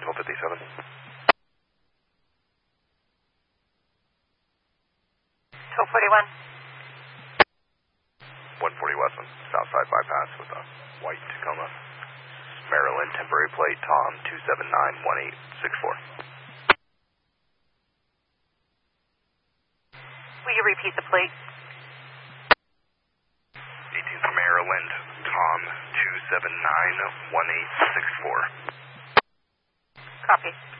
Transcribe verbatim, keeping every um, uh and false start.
twelve fifty-seven. twelve forty-one. one forty West on Southside Bypass with a white Tacoma. Maryland, temporary plate, Tom two seven nine one eight six four. Will you repeat the plate? eighteenth Maryland, Tom two seven nine one eight six four. Copy.